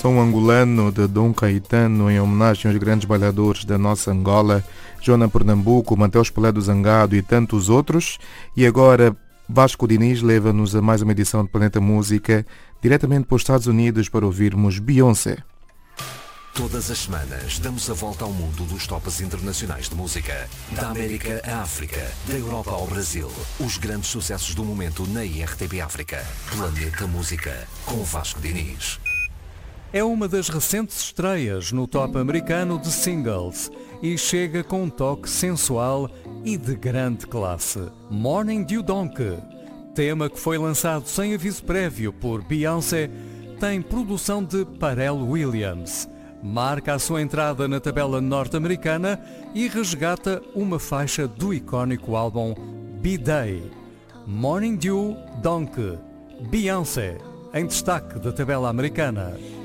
Som Angolano de Dom Caetano, em homenagem aos grandes bailadores da nossa Angola, Joana Pernambuco, Mateus Pelé do Zangado e tantos outros. E agora Vasco Diniz leva-nos a mais uma edição de Planeta Música, diretamente para os Estados Unidos, para ouvirmos Beyoncé. Todas as semanas damos a volta ao mundo dos tops internacionais de música. Da América à África, da Europa ao Brasil. Os grandes sucessos do momento na IRTP África. Planeta Música, com Vasco Diniz. É uma das recentes estreias no top americano de singles e chega com um toque sensual e de grande classe. Morning Dew Donkey, tema que foi lançado sem aviso prévio por Beyoncé, tem produção de Pharrell Williams. Marca a sua entrada na tabela norte-americana e resgata uma faixa do icónico álbum B-Day. Morning Dew Donkey, Beyoncé, em destaque da tabela americana.